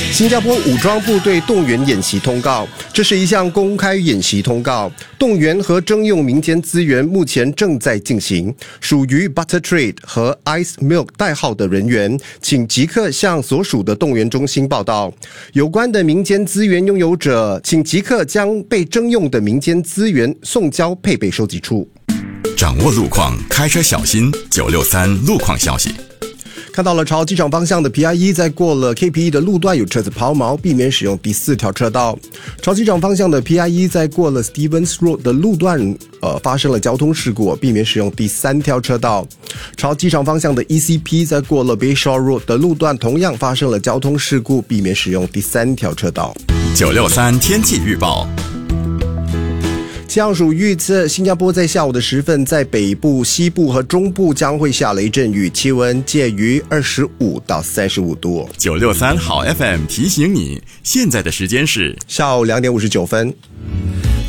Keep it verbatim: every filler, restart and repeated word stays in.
新加坡武装部队动员演习通告，这是一项公开演习通告，动员和征用民间资源目前正在进行。属于 Butter Trade 和 Ice Milk 代号的人员，请即刻向所属的动员中心报到。有关的民间资源拥有者，请即刻将被征用的民间资源送交配备收集处。 掌握路况，开车小心。九六三路况消息。 看到了朝机场方向的 P I 一，在过了 K P E 的路段有车子抛锚，避免使用第四条车道。朝机场方向的 P I 一，在过了 Stevens Road 的路段，呃，发生了交通事故，避免使用第三条车道。朝机场方向的 E C P， 在过了 Bayshore Road 的路段，同样发生了交通事故，避免使用第三条车道。 九六三天气预报。 气象署预测，新加坡在下午的时分，在北部、西部和中部将会下雷阵雨，气温介于二十五到三十五度。 九六三好 F M 提醒你，现在的时间是下午两点五十九分。